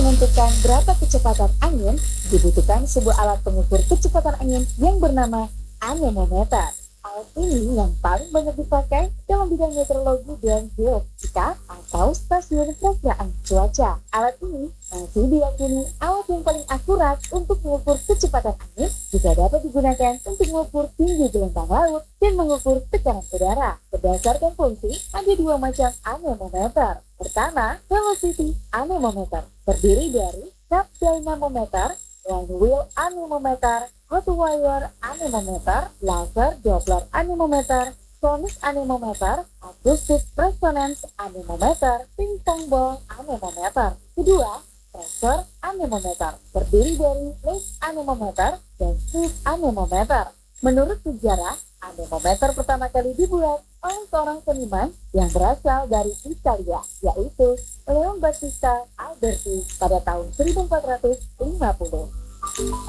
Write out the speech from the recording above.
menentukan berapa kecepatan angin, dibutuhkan sebuah alat pengukur kecepatan angin yang bernama anemometer. Alat ini yang paling banyak dipakai dalam bidang meteorologi dan geofisika atau stasiun peragaan cuaca. Alat ini masih diyakini alat yang paling akurat untuk mengukur kecepatan angin, juga dapat digunakan untuk mengukur tinggi gelombang laut dan mengukur tekanan udara. Berdasarkan fungsi, ada dua macam anemometer. Pertama, velocity anemometer terdiri dari tap dynamometer, line wheel anemometer, hot wire anemometer, laser Doppler anemometer, sonic anemometer, acoustic resonance anemometer, ping pong ball anemometer. Kedua, pressure anemometer terdiri dari lead anemometer dan speed anemometer. Menurut sejarah, anemometer pertama kali dibuat oleh seorang seniman yang berasal dari Italia, yaitu Leon Battista Alberti pada tahun 1450.